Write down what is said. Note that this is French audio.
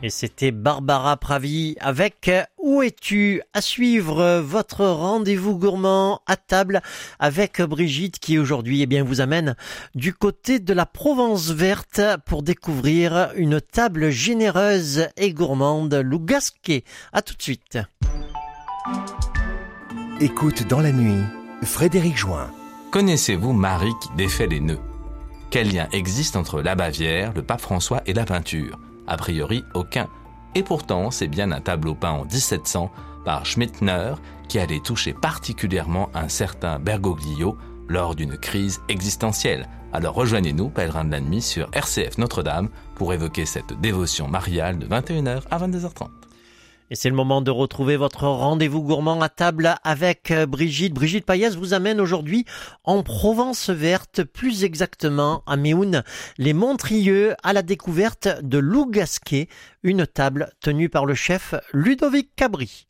Et c'était Barbara Pravi avec Où es-tu? À suivre votre rendez-vous gourmand à table avec Brigitte qui aujourd'hui vous amène du côté de la Provence verte pour découvrir une table généreuse et gourmande Lougasquet. À tout de suite. Écoute dans la nuit, Frédéric Join. Connaissez-vous Marie qui défait les nœuds? Quel lien existe entre la Bavière, le pape François et la peinture? A priori, aucun. Et pourtant, c'est bien un tableau peint en 1700 par Schmittner qui allait toucher particulièrement un certain Bergoglio lors d'une crise existentielle. Alors rejoignez-nous, pèlerins de la nuit, sur RCF Notre-Dame pour évoquer cette dévotion mariale de 21h à 22h30. Et c'est le moment de retrouver votre rendez-vous gourmand à table avec Brigitte. Brigitte Payès vous amène aujourd'hui en Provence verte, plus exactement à Méhoun, les Montrieux, à la découverte de Lougasquet, une table tenue par le chef Ludovic Cabri.